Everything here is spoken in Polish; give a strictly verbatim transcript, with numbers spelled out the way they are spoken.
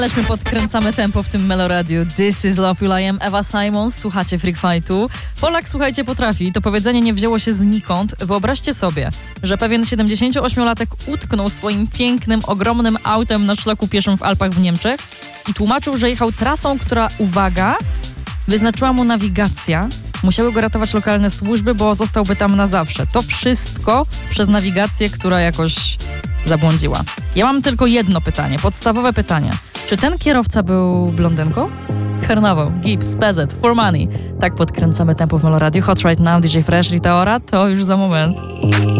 Aleśmy podkręcamy tempo w tym Meloradiu. This is Love Will I Am, Ewa Simons. Słuchacie Freak Fightu. Polak, słuchajcie, potrafi. To powiedzenie nie wzięło się znikąd. Wyobraźcie sobie, że pewien siedemdziesięcioośmiolatek utknął swoim pięknym, ogromnym autem na szlaku pieszym w Alpach w Niemczech i tłumaczył, że jechał trasą, która, uwaga, wyznaczyła mu nawigacja. Musiały go ratować lokalne służby, bo zostałby tam na zawsze. To wszystko przez nawigację, która jakoś zabłądziła. Ja mam tylko jedno pytanie, podstawowe pytanie. Czy ten kierowca był blondynką? Karnawał, Gibbs, P Z, For Money. Tak podkręcamy tempo w Meloradiu. Hot Right Now, D J Fresh, Rita Ora. To już za moment.